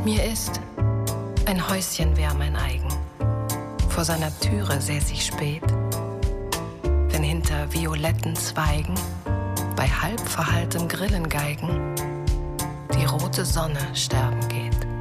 Mir ist ein Häuschen wär mein eigen. Vor seiner Türe säß ich spät, wenn hinter violetten Zweigen bei halb verhalltem Grillengeigen die rote Sonne sterben geht.